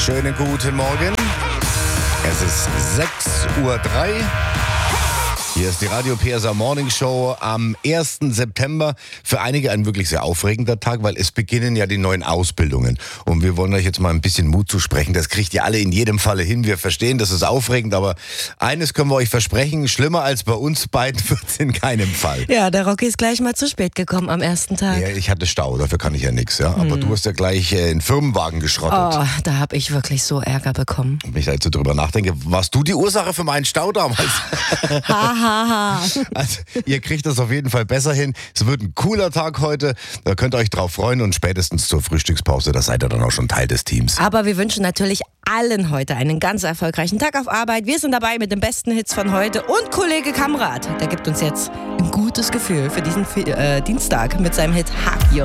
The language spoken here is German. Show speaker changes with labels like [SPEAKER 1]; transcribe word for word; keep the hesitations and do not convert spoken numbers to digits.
[SPEAKER 1] Schönen guten Morgen. Es ist sechs Uhr drei. Hier ist die Radio P S A Morning Show am ersten September. Für einige ein wirklich sehr aufregender Tag, weil es beginnen ja die neuen Ausbildungen. Und wir wollen euch jetzt mal ein bisschen Mut zusprechen. Das kriegt ihr alle in jedem Falle hin. Wir verstehen, das ist aufregend, aber eines können wir euch versprechen, schlimmer als bei uns beiden wird es in keinem Fall.
[SPEAKER 2] Ja, der Rocky ist gleich mal zu spät gekommen am ersten Tag.
[SPEAKER 1] Ja, ich hatte Stau, dafür kann ich ja nichts. Ja? Aber hm. du hast ja gleich äh, einen Firmenwagen geschrottet.
[SPEAKER 2] Oh, da habe ich wirklich so Ärger bekommen.
[SPEAKER 1] Wenn ich da jetzt so drüber nachdenke, warst du die Ursache für meinen Stau damals?
[SPEAKER 2] Haha.
[SPEAKER 1] Also, ihr kriegt das auf jeden Fall besser hin. Es wird ein cooler Tag heute. Da könnt ihr euch drauf freuen und spätestens zur Frühstückspause, da seid ihr dann auch schon Teil des Teams.
[SPEAKER 2] Aber wir wünschen natürlich allen heute einen ganz erfolgreichen Tag auf Arbeit. Wir sind dabei mit den besten Hits von heute und Kollege Kamrat, der gibt uns jetzt ein gutes Gefühl für diesen äh, Dienstag mit seinem Hit Hakio.